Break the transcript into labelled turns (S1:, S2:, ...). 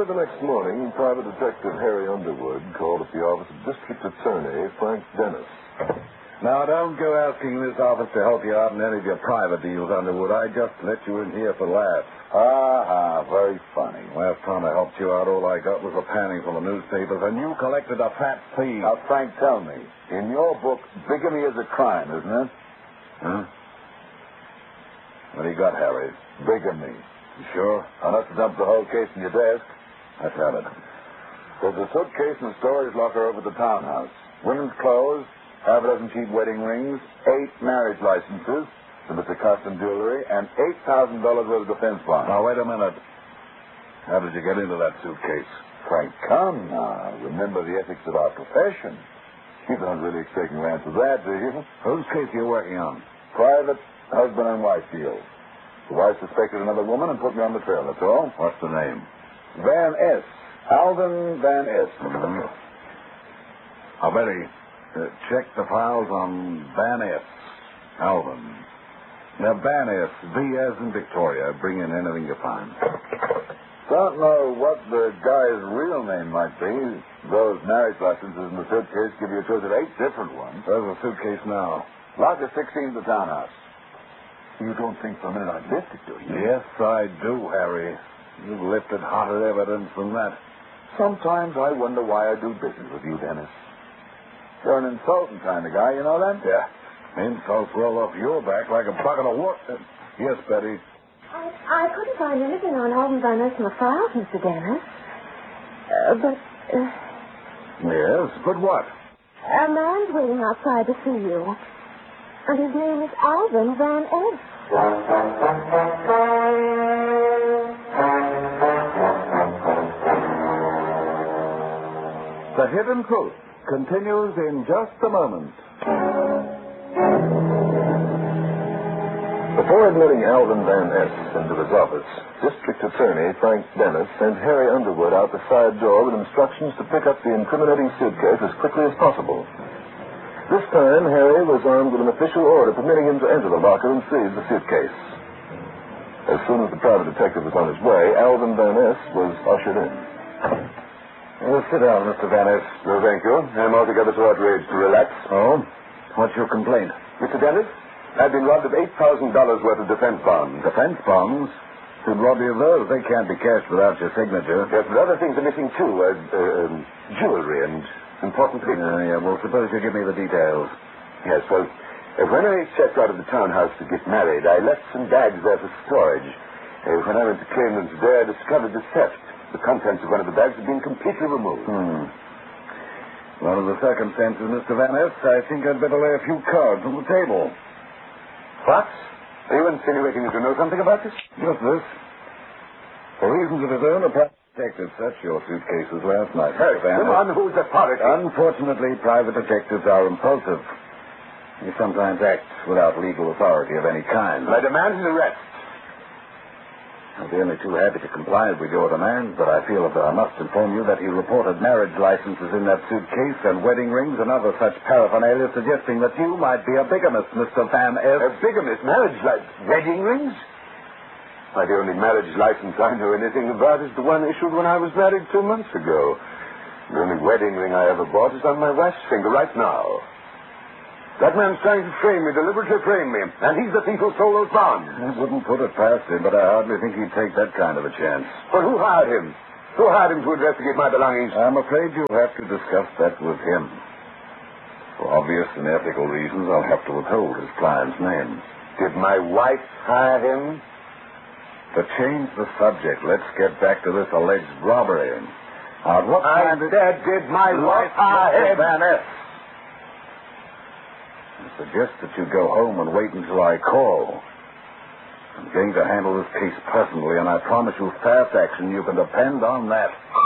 S1: Early the next morning, Private Detective Harry Underwood called at the office of District Attorney Frank Dennis.
S2: Now, don't go asking this office to help you out in any of your private deals, Underwood. I just let you in here for laughs.
S3: Very funny.
S2: Last time I helped you out, all I got was a panning from the newspapers, and you collected a fat fee.
S3: Now, Frank, tell me, in your book, bigamy is a crime, isn't it?
S2: Huh? What do you got, Harry?
S3: Bigamy.
S2: You sure?
S3: I'll have to dump the whole case in your desk.
S2: Let's have it.
S3: There's a suitcase in the storage locker over the townhouse. Women's clothes, half a dozen cheap wedding rings, 8 marriage licenses, some of the custom jewelry, and $8,000 worth of defense bonds.
S2: Now, wait a minute. How did you get into that suitcase?
S3: Frank, come now. Remember the ethics of our profession. You don't really expect me to answer that, do you?
S2: Whose case are you working on?
S3: Private husband and wife deal. The wife suspected another woman and put me on the trail, that's all.
S2: What's the name?
S3: Van S. Alvin Van S.
S2: Mm-hmm. I'll bet he check the files on Van S. Alvin. Now, Van S. V as in Victoria. Bring in anything you find.
S3: Don't know what the guy's real name might be. Those marriage licenses in the suitcase give you a choice of 8 different ones.
S2: Where's the suitcase now?
S3: Locker 16 of the townhouse. You don't think for a minute I lifted, do you?
S2: Yes, I do, Harry. You've lifted hotter evidence than that.
S3: Sometimes I wonder why I do business with you, Dennis. You're an insulting kind of guy, you know that?
S2: Yeah. Insults roll off your back like a bucket of water. Yes, Betty.
S4: I couldn't find anything on Alvin Van Ness in the files, Mr. Dennis.
S2: Yes, but what?
S4: A man's waiting outside to see you. And his name is Alvin Van S.
S2: The Hidden Truth continues in just a moment.
S1: Before admitting Alvin Van S. into his office, District Attorney Frank Dennis sent Harry Underwood out the side door with instructions to pick up the incriminating suitcase as quickly as possible. This time, Harry was armed with an official order permitting him to enter the locker and seize the suitcase. As soon as the private detective was on his way, Alvin Van S. was ushered in.
S2: Sit down, Mr. Van S.
S3: No, thank you. I'm altogether too outraged to relax.
S2: Oh? What's your complaint?
S3: Mr. Dennis, I've been robbed of $8,000 worth of defense bonds.
S2: Defense bonds? Who'd rob you of those? They can't be cashed without your signature.
S3: Yes, but other things are missing, too. Jewelry and important things.
S2: Well, suppose you give me the details.
S3: Yes, well, when I checked out of the townhouse to get married, I left some bags there for storage. When I went to claim them today, I discovered the theft. The contents of one of the bags had been completely removed.
S2: Well, in the circumstances, Mr. Van S., I think I'd better lay a few cards on the table.
S3: What? Are you insinuating that you know something about this?
S2: Just this. For reasons of his own, a private detective searched your suitcases last night, Mr. Van S.
S3: Come on, who's authority?
S2: Unfortunately, private detectives are impulsive. They sometimes act without legal authority of any kind.
S3: I demand his arrest.
S2: I'd be only too happy to comply with your demands, but I feel that I must inform you that he reported marriage licenses in that suitcase and wedding rings and other such paraphernalia, suggesting that you might be a bigamist, Mr. Van S.
S3: A bigamist? Marriage wedding rings? Why, the only marriage license I know anything about is the one issued when I was married 2 months ago. The only wedding ring I ever bought is on my wife's finger right now. That man's trying to frame me, deliberately frame me. And he's the thief who stole those bonds.
S2: I wouldn't put it past him, but I hardly think he'd take that kind of a chance.
S3: But who hired him? Who hired him to investigate my belongings?
S2: I'm afraid you'll have to discuss that with him. For obvious and ethical reasons, I'll have to withhold his client's name.
S3: Did my wife hire him?
S2: To change the subject, let's get back to this alleged robbery. Now, what
S3: I said, did my wife hire him?
S2: Van S. I suggest that you go home and wait until I call. I'm going to handle this case personally, and I promise you fast action. You can depend on that.